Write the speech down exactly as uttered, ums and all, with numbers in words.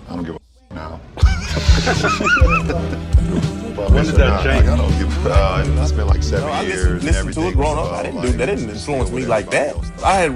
I don't give a now. When did that change? I don't give. Uh, it's been like seven No, I years. listened, listened to it growing up. I didn't do that. Didn't influence me like that. I had